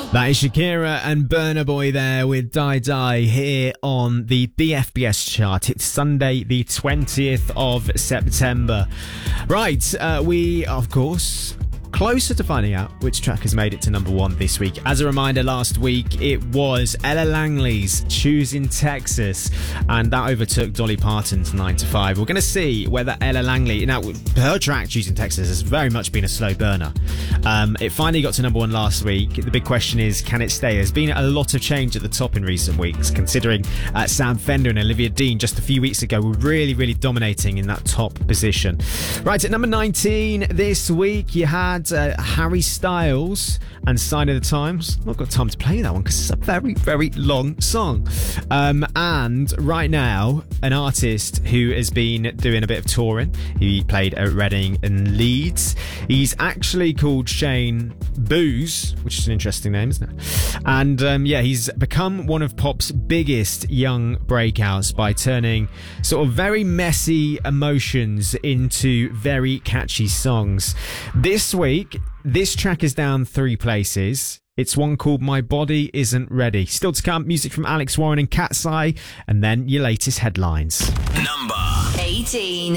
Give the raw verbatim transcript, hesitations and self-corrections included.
That is Shakira and Burna Boy there with Die Die here on the B F B S chart. It's Sunday the twentieth of September. Right, uh, we, of course, closer to finding out which track has made it to number one this week. As a reminder, last week it was Ella Langley's Choosing Texas, and that overtook Dolly Parton's nine to five. We're going to see whether Ella Langley, now her track Choosing Texas has very much been a slow burner. Um, it finally got to number one last week. The big question is, can it stay? There's been a lot of change at the top in recent weeks, considering uh, Sam Fender and Olivia Dean just a few weeks ago were really, really dominating in that top position. Right, at number nineteen this week, you had Uh, Harry Styles and Sign of the Times. Not got time to play that one because it's a very, very long song. Um, and right now, an artist who has been doing a bit of touring. He played at Reading and Leeds. He's actually called Shane Booze, which is an interesting name, isn't it? And um, yeah, he's become one of pop's biggest young breakouts by turning sort of very messy emotions into very catchy songs. This week, this track is down three places. It's one called My Body Isn't Ready. Still to come, music from Alex Warren and Cat's Eye, and then your latest headlines. Number eighteen.